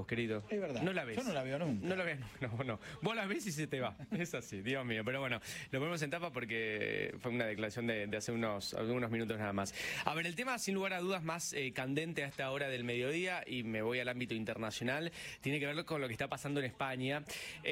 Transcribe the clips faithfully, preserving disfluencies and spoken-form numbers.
lejos, querido. Es verdad. No la ves. Yo no la veo nunca. No la ves, no, no. Vos la ves y se te va. Es así, Dios mío. Pero bueno, lo ponemos en tapa porque fue una declaración de, de hace unos, unos minutos nada más. A ver, el tema sin lugar a dudas más eh, candente a esta hora del mediodía, y me voy al ámbito internacional, tiene que ver con lo que está pasando en España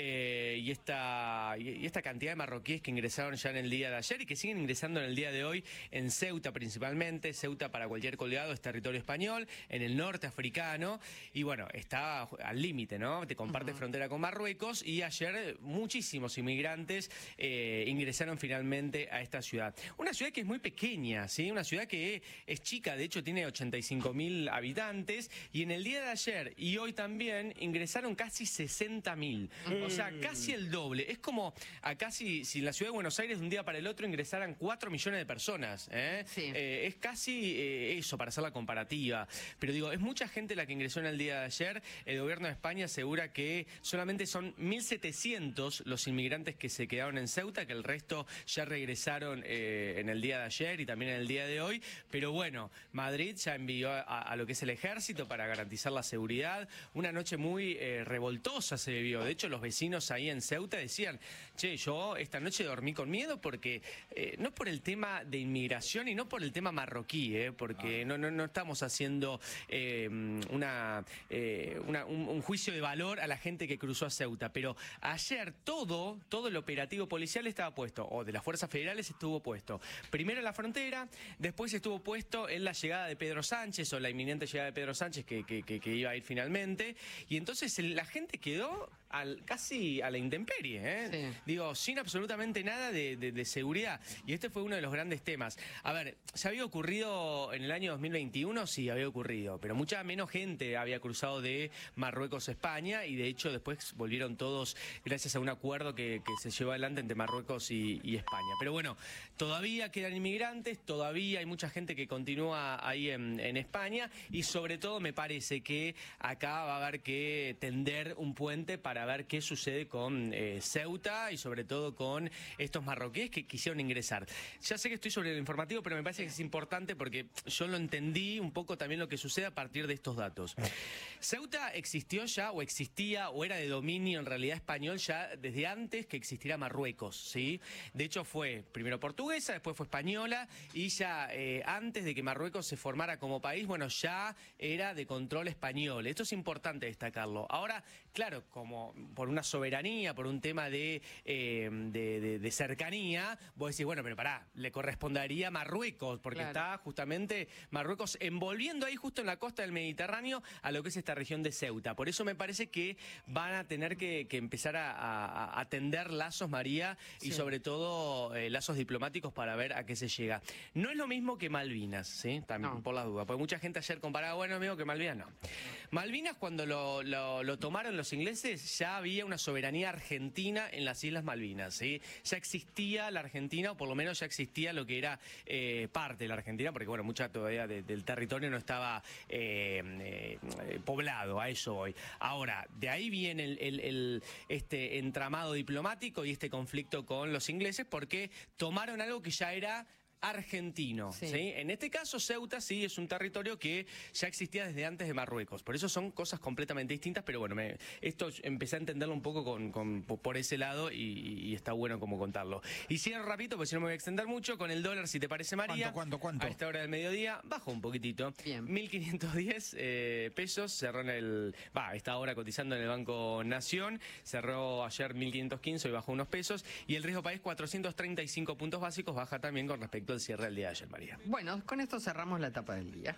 eh, y, esta, y esta cantidad de marroquíes que ingresaron ya en el día de ayer y que siguen ingresando en el día de hoy en Ceuta principalmente. Ceuta, para cualquier colgado, es territorio español, en el norte africano, y bueno, está al límite, ¿no? Te comparte uh-huh. frontera con Marruecos, y ayer muchísimos inmigrantes eh, ingresaron finalmente a esta ciudad. Una ciudad que es muy pequeña, ¿sí? Una ciudad que es chica, de hecho tiene ochenta y cinco mil habitantes, y en el día de ayer y hoy también ingresaron casi sesenta mil, mm. o sea, casi el doble. Es como acá si, si en la ciudad de Buenos Aires de un día para el otro ingresaran cuatro millones de personas, ¿eh? Sí. Eh, es casi eh, eso, para hacer la comparativa. Pero digo, es mucha gente la que ingresó en el día de ayer. El gobierno de España asegura que solamente son mil setecientos los inmigrantes que se quedaron en Ceuta, que el resto ya regresaron eh, en el día de ayer y también en el día de hoy. Pero bueno, Madrid ya envió a, a lo que es el ejército para garantizar la seguridad. Una noche muy eh, revoltosa se vivió. De hecho, los vecinos ahí en Ceuta decían, che, yo esta noche dormí con miedo porque eh, no por el tema de inmigración y no por el tema marroquí, eh, porque ah. no, no, no estamos haciendo eh, una, eh, una un, un juicio de valor a la gente que cruzó a Ceuta, pero ayer todo, todo el operativo policial estaba puesto, o de las fuerzas federales estuvo puesto, primero en la frontera, después estuvo puesto en la llegada de Pedro Sánchez, o la inminente llegada de Pedro Sánchez que, que, que, que iba a ir finalmente, y entonces la gente quedó al, casi a la intemperie, ¿eh? Sí. Digo, sin absolutamente nada de, de, de seguridad, y este fue uno de los grandes temas. A ver, ¿se había ocurrido en el año dos mil veintiuno? Sí, había ocurrido, pero mucha menos gente había cruzado de Marruecos a España, y de hecho después volvieron todos gracias a un acuerdo que, que se llevó adelante entre Marruecos y, y España. Pero bueno, todavía quedan inmigrantes, todavía hay mucha gente que continúa ahí en, en España, y sobre todo me parece que acá va a haber que tender un puente para ver qué sucede con eh, Ceuta y sobre todo con estos marroquíes que quisieron ingresar. Ya sé que estoy sobre el informativo, pero me parece que es importante porque yo lo entendí un poco también lo que sucede a partir de estos datos. Ceuta existió ya, o existía, o era de dominio en realidad español ya desde antes que existiera Marruecos, ¿sí? De hecho fue primero portuguesa, después fue española, y ya eh, antes de que Marruecos se formara como país, bueno, ya era de control español. Esto es importante destacarlo. Ahora, claro, como por una soberanía, por un tema de, eh, de, de, de cercanía, vos decís, bueno, pero pará, le correspondería a Marruecos, porque claro. está justamente Marruecos envolviendo ahí justo en la costa del Mediterráneo a lo que es esta región de Ceuta. Por eso me parece que van a tener que, que empezar a, a, a tender lazos, María, y sí. sobre todo eh, lazos diplomáticos para ver a qué se llega. No es lo mismo que Malvinas, ¿sí? También no. por las dudas, porque mucha gente ayer comparaba, bueno, amigo, que Malvinas no. Malvinas, cuando lo, lo, lo tomaron los ingleses, ya había una soberanía argentina en las Islas Malvinas, ¿sí? Ya existía la Argentina, o por lo menos ya existía lo que era eh, parte de la Argentina, porque bueno, mucha todavía de, del territorio no estaba eh, eh, poblado, a eso voy. Ahora, de ahí viene el, el, el, este entramado diplomático y este conflicto con los ingleses, porque tomaron algo que ya era argentino, sí. ¿sí? En este caso Ceuta sí es un territorio que ya existía desde antes de Marruecos, por eso son cosas completamente distintas, pero bueno, me, esto empecé a entenderlo un poco con, con, por ese lado, y, y está bueno como contarlo. Y cierro rapidito, porque si no me voy a extender mucho, con el dólar, si te parece, María. ¿Cuánto, cuánto, cuánto? A esta hora del mediodía, bajó un poquitito. Bien. mil quinientos diez eh, pesos, cerró en el... Va, está ahora cotizando en el Banco Nación, cerró ayer mil quinientos quince y bajó unos pesos, y el riesgo país cuatrocientos treinta y cinco puntos básicos, baja también con respecto el cierre del día de ayer, María. Bueno, con esto cerramos la etapa del día.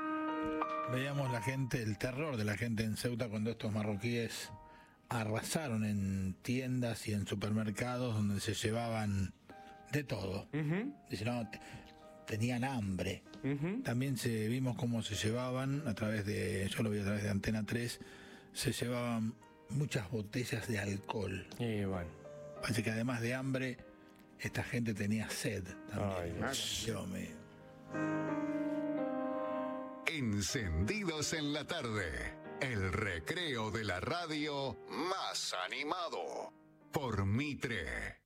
Veíamos la gente, el terror de la gente en Ceuta cuando estos marroquíes arrasaron en tiendas y en supermercados donde se llevaban de todo. Uh-huh. Dicen, no, tenían hambre. Uh-huh. También se vimos cómo se llevaban a través de, yo lo vi a través de Antena tres, se llevaban muchas botellas de alcohol. Y bueno. Así que además de hambre, esta gente tenía sed también. Ay, Dios mío. Encendidos en la tarde, el recreo de la radio más animado por Mitre.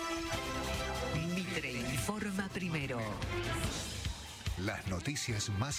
Mitre informa primero. Las noticias más